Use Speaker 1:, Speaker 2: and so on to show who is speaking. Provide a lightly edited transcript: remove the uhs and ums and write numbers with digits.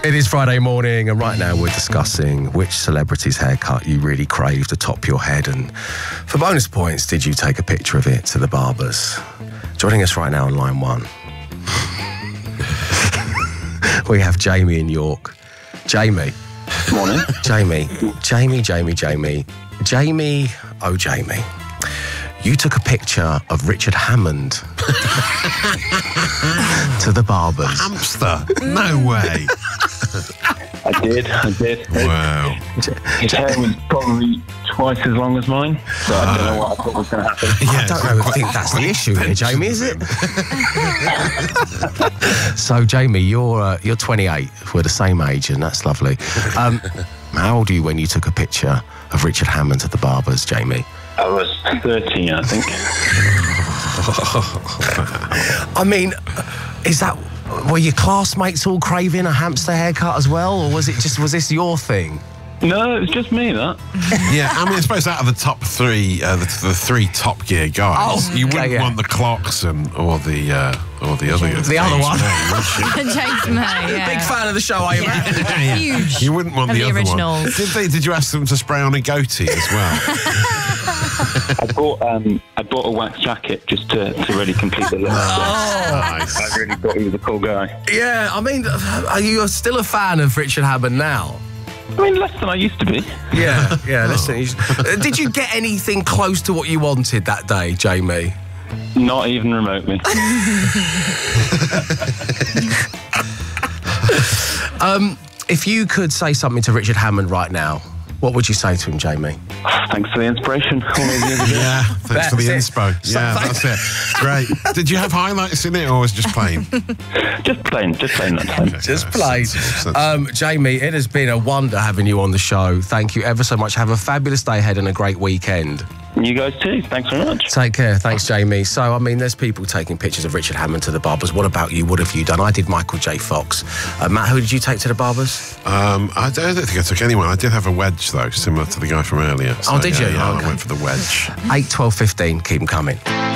Speaker 1: It is Friday morning, and right now we're discussing which celebrity's haircut you really crave to top your head, and for bonus points, did you take a picture of it to the barbers? Joining us right now on line one, we have Jamie in York. Jamie.
Speaker 2: Morning.
Speaker 1: Jamie, oh Jamie, you took a picture of Richard Hammond to the barbers.
Speaker 3: Hamster? No way.
Speaker 2: I did.
Speaker 3: Wow.
Speaker 2: His hair was probably twice as long as mine, so I don't know what I thought was going to happen.
Speaker 1: I don't think that's the issue here, Jamie, is it? So, Jamie, you're 28. We're the same age, and that's lovely. How old are you when you took a picture of Richard Hammond at the barbers, Jamie?
Speaker 2: I was 13, I think.
Speaker 1: I mean, were your classmates all craving a hamster haircut as well, or was this your thing?
Speaker 2: No, it was just me, that.
Speaker 3: Yeah, I mean, I suppose out of the top three, the three Top Gear guys, you wouldn't want the Clarkson or the other
Speaker 1: one.
Speaker 4: James May, yeah.
Speaker 1: Big fan of the show, are you, Matt?
Speaker 3: Yeah.
Speaker 4: Huge.
Speaker 3: You wouldn't want
Speaker 4: Of
Speaker 3: the
Speaker 4: the
Speaker 3: other
Speaker 4: originals.
Speaker 3: one. Did you ask them to spray on a goatee as well?
Speaker 2: I bought a wax jacket just to really complete the look.
Speaker 3: Nice.
Speaker 2: I really thought he was a cool guy.
Speaker 1: Yeah, I mean, are you still a fan of Richard Hammond now?
Speaker 2: I mean, less than I used to be.
Speaker 1: Yeah, listen. Did you get anything close to what you wanted that day, Jamie?
Speaker 2: Not even remotely.
Speaker 1: If you could say something to Richard Hammond right now, what would you say to him, Jamie?
Speaker 2: Thanks for the inspiration.
Speaker 3: Yeah, thanks for the inspo. Yeah, that's it. Great. Did you have highlights in it, or was it just plain?
Speaker 2: Just plain that time.
Speaker 1: Just plain. Jamie, it has been a wonder having you on the show. Thank you ever so much. Have a fabulous day ahead and a great weekend.
Speaker 2: You guys too. Thanks very much.
Speaker 1: Take care. Thanks, Jamie. So, I mean, there's people taking pictures of Richard Hammond to the barbers. What about you? What have you done? I did Michael J. Fox. Matt, who did you take to the barbers?
Speaker 3: I don't think I took anyone. I did have a wedge, though, similar to the guy from earlier. So,
Speaker 1: did you?
Speaker 3: Yeah,
Speaker 1: Okay.
Speaker 3: I went for the wedge.
Speaker 1: 8, 12, 15. Keep them coming.